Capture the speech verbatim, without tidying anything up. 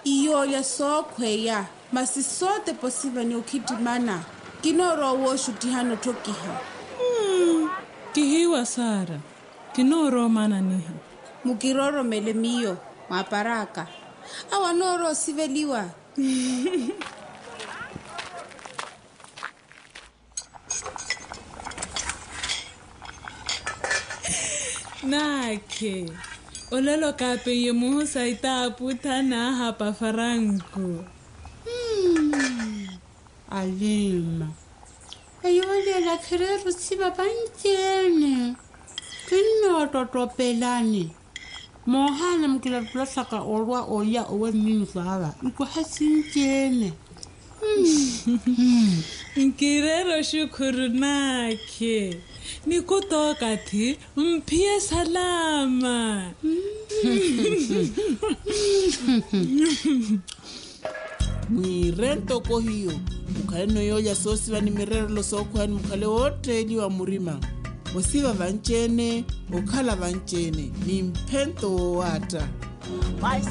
iyo ya sokweya masisote posiva ni ukitimana kinoro woshu tihano tokiha. Hmm, kihiwa Sara, kinoro mana niha. Mukiroro mele miyo, maparaka. Awa noro siveliwa. Nake, olelo kape ye muhusa itaputa na hapa faranku. Hmm, Alima. Ayole la kereru siba banjene. Kino totopelani. Mohana mkila plasaka orwa oya owe minusala. Iko hasinjene. Hmm. Nkirero shukuru nake. Nikutoka ti mpie salama. Mwirento ko hiyo. Mukale no yoya sosi vani mirero lo sokwani mukale wote eli wa murima. Osiva vanchene, okala vanchene. Ni mpento wata.